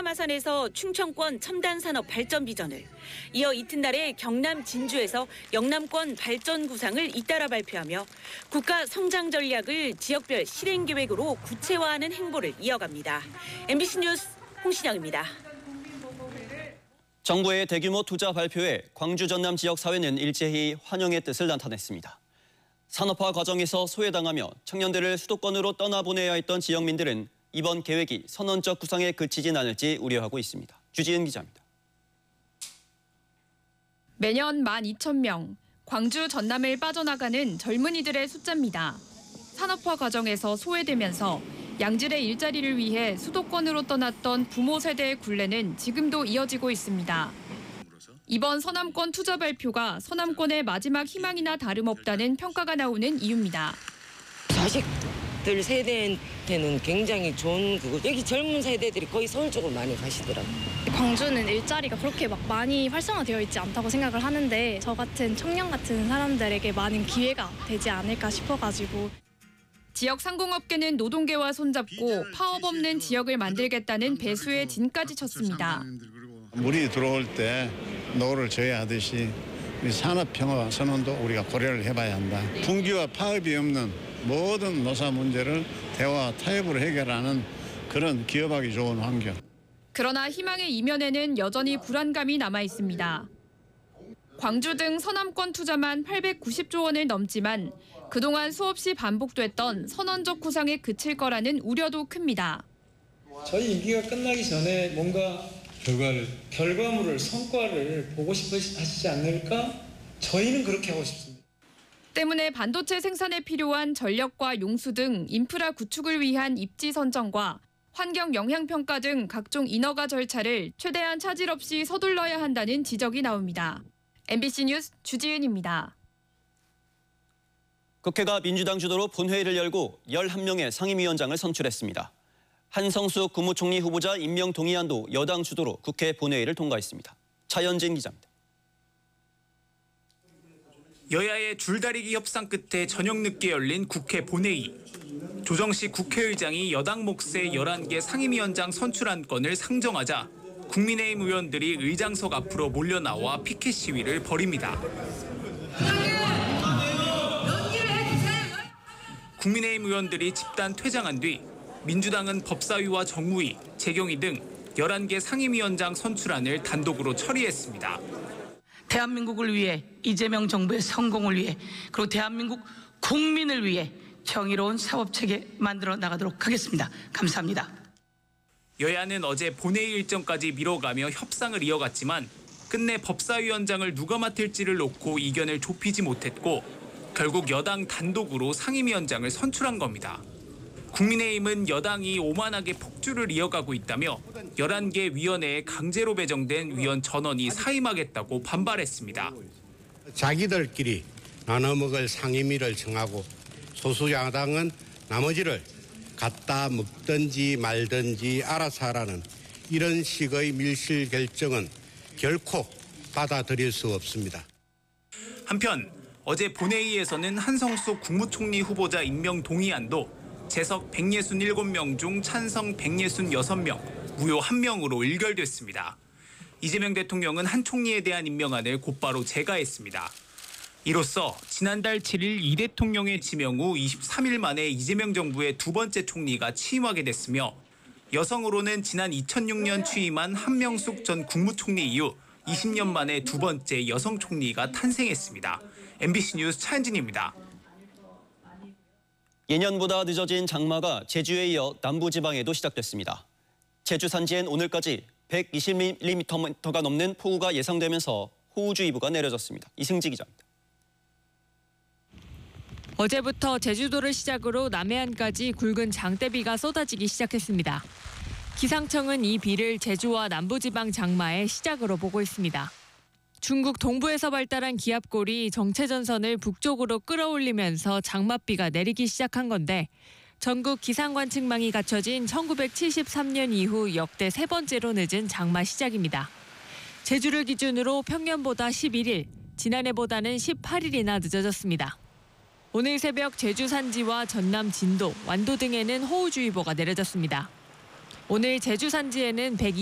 하남 아산에서 충청권 첨단 산업 발전 비전을, 이어 이튿날에 경남 진주에서 영남권 발전 구상을 잇따라 발표하며 국가 성장 전략을 지역별 실행 계획으로 구체화하는 행보를 이어갑니다. MBC 뉴스 홍신영입니다. 정부의 대규모 투자 발표에 광주 전남 지역 사회는 일제히 환영의 뜻을 나타냈습니다. 산업화 과정에서 소외당하며 청년들을 수도권으로 떠나보내야 했던 지역민들은 이번 계획이 선언적 구상에 그치진 않을지 우려하고 있습니다. 주지은 기자입니다. 매년 12,000명, 광주 전남을 빠져나가는 젊은이들의 숫자입니다. 산업화 과정에서 소외되면서 양질의 일자리를 위해 수도권으로 떠났던 부모 세대의 굴레는 지금도 이어지고 있습니다. 이번 서남권 투자 발표가 서남권의 마지막 희망이나 다름없다는 평가가 나오는 이유입니다. 자식들 세대한테는 굉장히 좋은 그거. 여기 젊은 세대들이 거의 서울 쪽으로 많이 가시더라고요. 광주는 일자리가 그렇게 막 많이 활성화되어 있지 않다고 생각을 하는데 저 같은 청년 같은 사람들에게 많은 기회가 되지 않을까 싶어가지고. 지역 상공업계는 노동계와 손잡고 파업 없는 지역을 만들겠다는 배수의 진까지 쳤습니다. 물이 들어올 때 노를 져야 하듯이 산업평화 선언도 우리가 고려를 해봐야 한다. 분기와 파업이 없는 모든 노사 문제를 대화 타협으로 해결하는 그런 기업하기 좋은 환경. 그러나 희망의 이면에는 여전히 불안감이 남아 있습니다. 광주 등 서남권 투자만 890조 원을 넘지만 그동안 수없이 반복됐던 선언적 구상에 그칠 거라는 우려도 큽니다. 저희 임기가 끝나기 전에 뭔가 결과물을, 성과를 보고 싶어 하시지 않을까? 저희는 그렇게 하고 싶습니다. 때문에 반도체 생산에 필요한 전력과 용수 등 인프라 구축을 위한 입지 선정과 환경 영향평가 등 각종 인허가 절차를 최대한 차질 없이 서둘러야 한다는 지적이 나옵니다. MBC 뉴스 주지은입니다. 국회가 민주당 주도로 본회의를 열고 11명의 상임위원장을 선출했습니다. 한성수 국무총리 후보자 임명 동의안도 여당 주도로 국회 본회의를 통과했습니다. 차현진 기자입니다. 여야의 줄다리기 협상 끝에 저녁 늦게 열린 국회 본회의. 조정식 국회의장이 여당 몫의 11개 상임위원장 선출안 건을 상정하자 국민의힘 의원들이 의장석 앞으로 몰려나와 피켓 시위를 벌입니다. 국민의힘 의원들이 집단 퇴장한 뒤 민주당은 법사위와 정무위, 재경위 등 11개 상임위원장 선출안을 단독으로 처리했습니다. 대한민국을 위해, 이재명 정부의 성공을 위해, 그리고 대한민국 국민을 위해 정의로운 사법체계 만들어 나가도록 하겠습니다. 감사합니다. 여야는 어제 본회의 일정까지 미뤄가며 협상을 이어갔지만 끝내 법사위원장을 누가 맡을지를 놓고 이견을 좁히지 못했고 결국 여당 단독으로 상임위원장을 선출한 겁니다. 국민의힘은 여당이 오만하게 폭주를 이어가고 있다며 11개 위원회에 강제로 배정된 위원 전원이 사임하겠다고 반발했습니다. 자기들끼리 나눠먹을 상임위를 정하고 소수 야당은 나머지를 갖다 먹든지 말든지 알아서 하라는 이런 식의 밀실 결정은 결코 받아들일 수 없습니다. 한편 어제 본회의에서는 한성수 국무총리 후보자 임명 동의안도 재석 167명 중 찬성 166명, 무효 1명으로 의결됐습니다. 이재명 대통령은 한 총리에 대한 임명안을 곧바로 제거했습니다. 이로써 지난달 7일 이 대통령의 지명 후 23일 만에 이재명 정부의 두 번째 총리가 취임하게 됐으며 여성으로는 지난 2006년 취임한 한명숙 전 국무총리 이후 20년 만에 두 번째 여성 총리가 탄생했습니다. MBC 뉴스 차현진입니다. 예년보다 늦어진 장마가 제주에 이어 남부지방에도 시작됐습니다. 제주 산지엔 오늘까지 120mm가 넘는 폭우가 예상되면서 호우주의보가 내려졌습니다. 이승지 기자입니다. 어제부터 제주도를 시작으로 남해안까지 굵은 장대비가 쏟아지기 시작했습니다. 기상청은 이 비를 제주와 남부지방 장마의 시작으로 보고 있습니다. 중국 동부에서 발달한 기압골이 정체전선을 북쪽으로 끌어올리면서 장맛비가 내리기 시작한 건데 전국 기상관측망이 갖춰진 1973년 이후 역대 세 번째로 늦은 장마 시작입니다. 제주를 기준으로 평년보다 11일, 지난해보다는 18일이나 늦어졌습니다. 오늘 새벽 제주 산지와 전남 진도, 완도 등에는 호우주의보가 내려졌습니다. 오늘 제주 산지에는